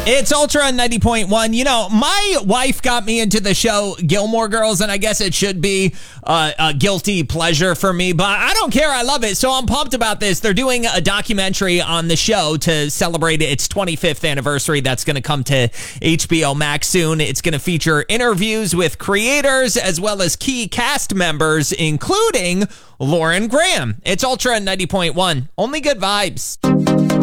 It's Ultra 90.1. You know, my wife got me into the show Gilmore Girls, and I guess it should be a guilty pleasure for me, but I don't care. I love it. So I'm pumped about this. They're doing a documentary on the show to celebrate its 25th anniversary. That's going to come to HBO Max soon. It's going to feature interviews with creators as well as key cast members, including Lauren Graham. It's Ultra 90.1. Only good vibes.